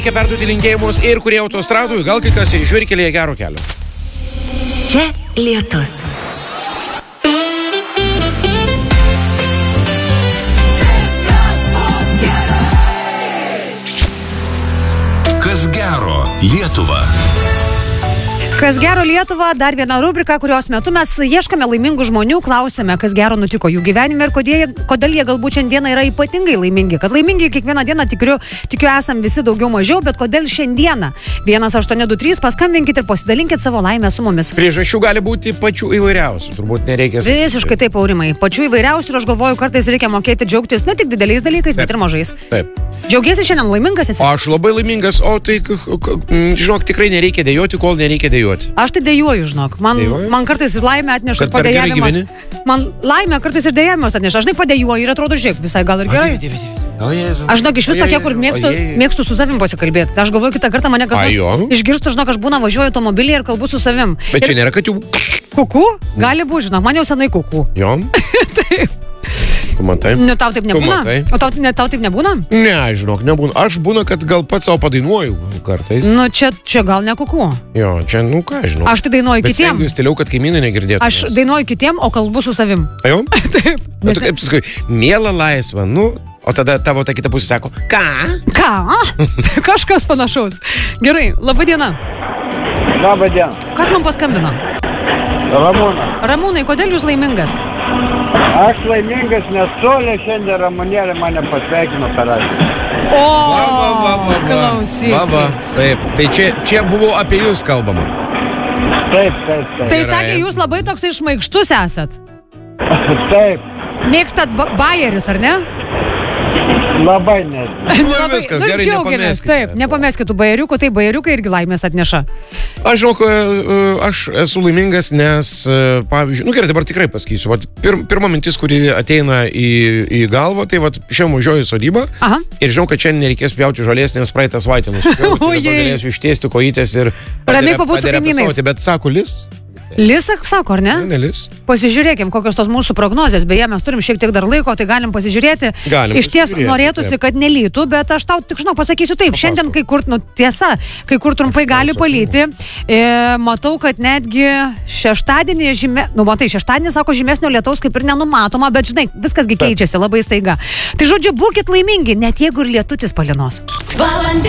Reikia perduoti linkėjimus ir kurie autostradų, gal kai kas ir žvyrkelėje gero kelio. Čia lietus. Kas gero Lietuva? Kas gero Lietuva, dar viena rubrika, kurios metu mes ieškome laimingų žmonių, klausėme, kas gero nutiko jų gyvenime ir kodėl jie galbūt šiandieną yra ypatingai laimingi. Kad laimingi kiekvieną dieną tikiu esam visi daugiau mažiau, bet kodėl šiandieną? 1823, paskambinkit ir pasidalinkit savo laimę su mumis. Priežasčių gali būti pačių įvairiausių, turbūt nereikia. Visiškai taip, Aurimai. Pačių įvairiausių ir aš galvoju, kartais reikia mokėti džiaugtis ne tik dideliais dalykais, bet ir mažais. Taip. Džiaugiesi šiandien, laimingas esi? Aš labai laimingas, o tai, žinok, tikrai nereikia dėjoti, kol nereikia dėjoti. Aš tai dėjuoju, žinok. Man kartais ir laimę atneša Kad padėjavimas. Man laimę kartais ir dėjavimas atneša. Aš tai padėjuoju ir atrodo, žiūrėk, visai gal ir gerai. Aš, žinok, iš vis tokia, kur mėgstu su savim pasikalbėti. Aš galvoju, kitą kartą mane kažkas išgirstu, žinok, aš būna važiuoju automobilį ir kalbu su savim. Bet čia nėra, kad jau... Kuku? Gali būti, žinok, man jau senai kuku. Jo? Taip. Tu matai? Nu, tau taip nebūna? O tau taip nebūna? Ne, žinok, nebūna. Aš būna, kad gal pats savo padainuoju kartais. Nu, čia gal ne kuku. Jo, čia, nu ką, žinok. Aš tai dainuoju kitiem. Bet stengiuosi stiliau, kad kaimynai negirdėtų. Aš dainuoju kitiem, o kalbu su savim. A jo? Taip. Bet tu kaip sakai, miela laisva, nu, o tada tavo ta kita pusė sako, ką? Ką? Kažkas panašaus. Gerai, laba diena. Labą dieną. Kas man paskambino? Ramūnas. Ramūnai, kodėl jūs laimingas? Aš laimingas, nes Solė šiandien Ramonėlė mane pasveikino per radiją. O, klausyk. Va, taip. Tai čia buvo apie jūs kalbama. Taip. Tai sakė, jūs labai toksai šmaikštus esat. Taip. Mėgstat bajerius, ar ne? Labai net. Nu ir viskas, gerai, nepameskite. Taip, nepameskite tų bajeriukų, tai bajeriukai irgi laimės atneša. Aš žinok, aš esu laimingas, nes, pavyzdžiui, nu gerai, dabar tikrai pasakysiu, pirma mintis, kuri ateina į galvą, tai šiandien važiuoju į sodybą. Aha. Ir žinau, kad šiandien nereikės pjauti žolės, nes praeitą savaitę nusipjauti, dabar galėsiu ištiesti kojytės ir ramiai pabūti su kaimynais. Bet sako lis. Lis, sako, ar ne? Ne lis. Pasižiūrėkim, kokios tos mūsų prognozės. Beje, mes turim šiek tiek dar laiko, tai galim pasižiūrėti. Iš ties norėtųsi, kad nelytų, bet aš tau tik žinau, pasakysiu taip. Šiandien kai kur, tiesa, kai kur trumpai gali palyti. Matau, kad netgi šeštadienį šeštadienį, sako, žymesnio lietaus kaip ir nenumatoma, bet žinai, viskasgi keičiasi labai staiga. Tai žodžiu, būkit laimingi, net jeigu ir lietutis palinos. Valandė.